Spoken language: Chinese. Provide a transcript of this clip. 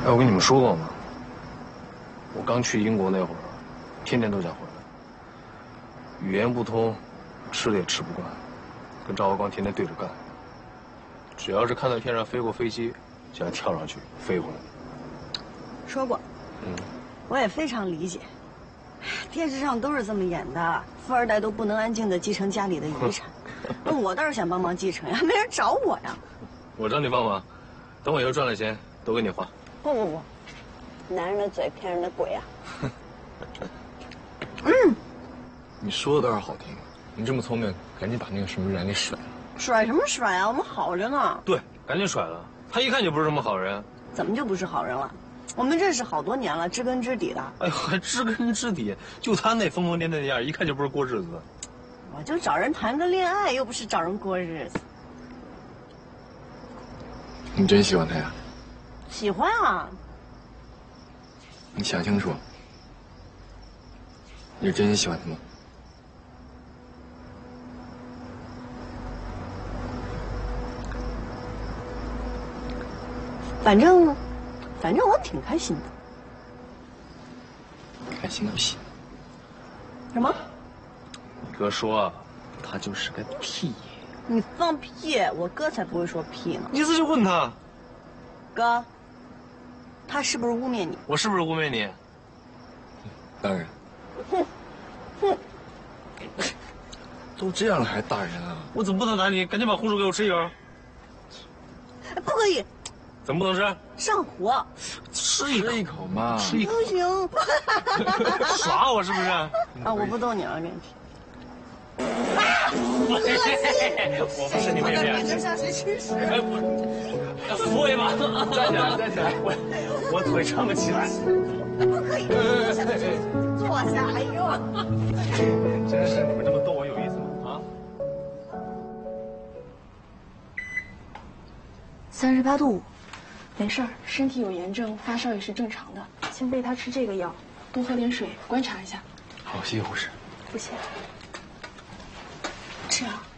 哎，我跟你们说过吗？我刚去英国那会儿，天天都想回来。语言不通，吃的也吃不惯，跟赵国光天天对着干。只要是看到天上飞过飞机，就要跳上去飞回来。 说过，我也非常理解。电视上都是这么演的，富二代都不能安静地继承家里的遗产。那我倒是想帮忙继承呀，没人找我呀。 我找你帮忙，等我以后赚了钱，都给你花。 不，男人的嘴骗人的鬼啊！ 你说的倒是好听，你这么聪明，赶紧把那个什么人给甩了。 甩什么甩啊？我们好着呢。 对，赶紧甩了。他一看就不是什么好人。 怎么就不是好人了？我们认识好多年了，知根知底的。 哎呦，还知根知底，就他那疯疯癫癫的样，一看就不是过日子。 我就找人谈个恋爱，又不是找人过日子。 你真喜欢他呀？ 喜欢啊。 你想清楚，你是真喜欢他吗？ 反正我挺开心的。 开心个屁！ 什么？ 哥说，他就是个屁。 你放屁！我哥才不会说屁呢。 你自己问他。 哥，他是不是污蔑你？ 我是不是污蔑你？ 当然。都这样了还打人啊？ 我怎么不能打你？赶紧把红薯给我吃一口。 不可以。 怎么不能吃？ 上火。 吃一口嘛。 吃一口。 不行。 耍我是不是？ 啊，我不逗你了，这题。 我不是你妹妹。 就像谁吃屎。 扶我一把，站起来，站起来，我腿撑不起来。 不可以，坐下。哎呦， 真是你们这么逗我有意思吗？啊 ？38度5，没事儿，身体有炎症，发烧也是正常的。先喂他吃这个药，多喝点水，观察一下。 好，谢谢护士。 不谢。吃啊。